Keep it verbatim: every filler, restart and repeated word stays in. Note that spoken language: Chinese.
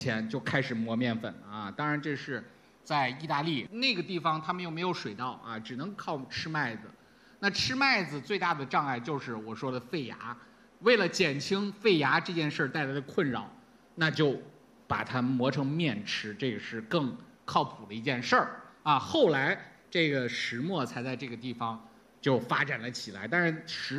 前就开始磨面粉啊。当然这是在意大利那个地方，他们又没有水稻啊，只能靠吃麦子。那吃麦子最大的障碍就是我说的废芽。为了减轻废芽这件事带来的困扰，那就把它磨成面吃，这个是更靠谱的一件事儿啊。后来这个石磨才在这个地方就发展了起来，但是石